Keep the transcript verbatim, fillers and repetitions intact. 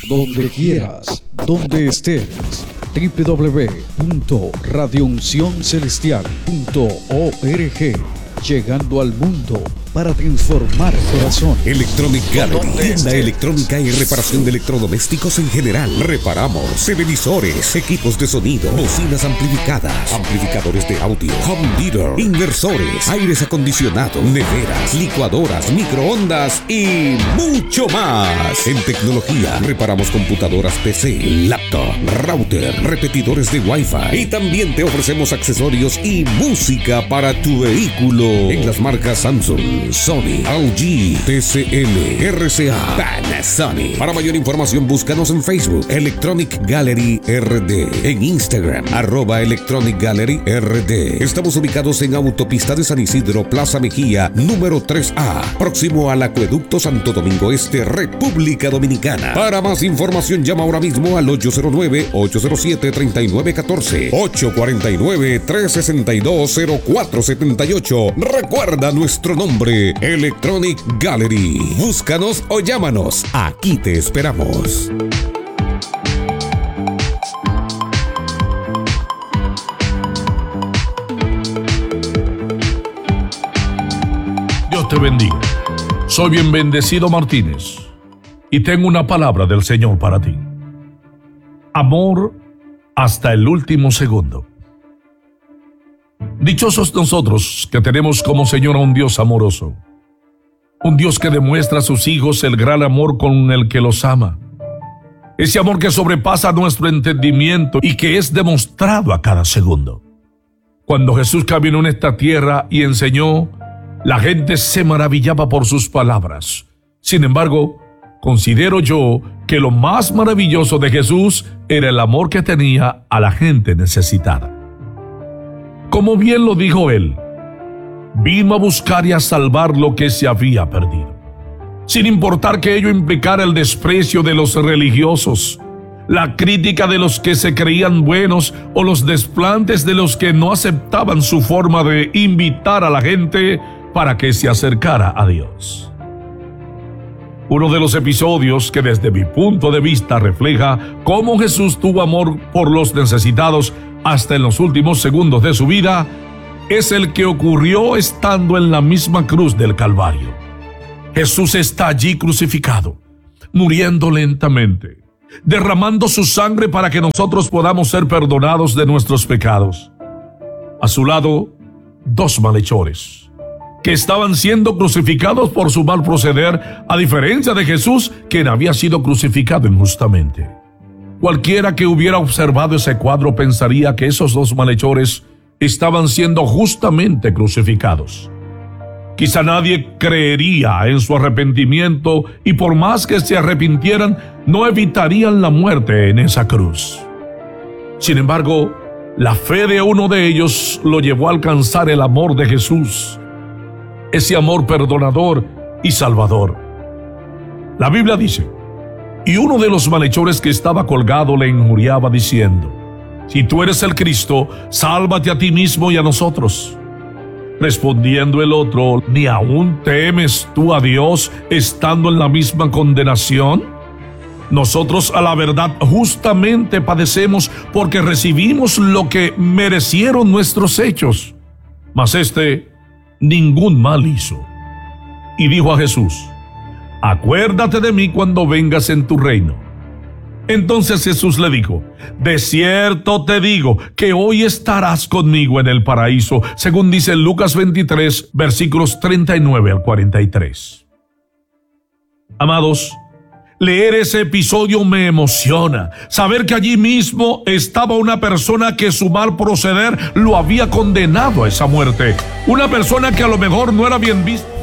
donde quieras, donde estés. doble u doble u doble u punto radio unción celestial punto org. Llegando al mundo para transformar corazón. Electronic Gallery, tienda electrónica y reparación de electrodomésticos en general. Reparamos televisores, equipos de sonido, bocinas amplificadas, amplificadores de audio, home theater, inversores, aires acondicionados, neveras, licuadoras, microondas y mucho más. En tecnología, reparamos computadoras P C, laptop, router, repetidores de Wi-Fi y también te ofrecemos accesorios y música para tu vehículo en las marcas Samsung, Sony, L G, T C L, R C A, Panasonic. Para mayor información búscanos en Facebook Electronic Gallery R D, en Instagram arroba Electronic Gallery R D. Estamos ubicados en Autopista de San Isidro, Plaza Mejía, número tres A, próximo al Acueducto Santo Domingo Este, República Dominicana. Para más información llama ahora mismo al ocho cero nueve, ocho cero siete, tres nueve uno cuatro, ocho cuatro nueve, tres seis dos, cero cuatro siete ocho. Recuerda nuestro nombre, Electronic Gallery. Búscanos o llámanos. Aquí te esperamos. Dios te bendiga. Soy bien bendecido Martínez y tengo una palabra del Señor para ti. Amor hasta el último segundo. Dichosos nosotros que tenemos como Señor a un Dios amoroso, un Dios que demuestra a sus hijos el gran amor con el que los ama, ese amor que sobrepasa nuestro entendimiento y que es demostrado a cada segundo. Cuando Jesús caminó en esta tierra y enseñó, la gente se maravillaba por sus palabras. Sin embargo, considero yo que lo más maravilloso de Jesús era el amor que tenía a la gente necesitada. Como bien lo dijo él, vino a buscar y a salvar lo que se había perdido. Sin importar que ello implicara el desprecio de los religiosos, la crítica de los que se creían buenos o los desplantes de los que no aceptaban su forma de invitar a la gente para que se acercara a Dios. Uno de los episodios que desde mi punto de vista refleja cómo Jesús tuvo amor por los necesitados hasta en los últimos segundos de su vida, es el que ocurrió estando en la misma cruz del Calvario. Jesús está allí crucificado, muriendo lentamente, derramando su sangre para que nosotros podamos ser perdonados de nuestros pecados. A su lado, dos malhechores, que estaban siendo crucificados por su mal proceder, a diferencia de Jesús, quien había sido crucificado injustamente. Cualquiera que hubiera observado ese cuadro pensaría que esos dos malhechores estaban siendo justamente crucificados. Quizá nadie creería en su arrepentimiento y por más que se arrepintieran, no evitarían la muerte en esa cruz. Sin embargo, la fe de uno de ellos lo llevó a alcanzar el amor de Jesús, ese amor perdonador y salvador. La Biblia dice: y uno de los malhechores que estaba colgado le injuriaba diciendo: si tú eres el Cristo, sálvate a ti mismo y a nosotros. Respondiendo el otro: ¿ni aún temes tú a Dios estando en la misma condenación? Nosotros a la verdad justamente padecemos porque recibimos lo que merecieron nuestros hechos, mas este ningún mal hizo. Y dijo a Jesús: acuérdate de mí cuando vengas en tu reino. Entonces Jesús le dijo: de cierto te digo que hoy estarás conmigo en el paraíso, según dice Lucas veintitrés, versículos treinta y nueve al cuarenta y tres. Amados, leer ese episodio me emociona. Saber que allí mismo estaba una persona que su mal proceder lo había condenado a esa muerte. Una persona que a lo mejor no era bien vista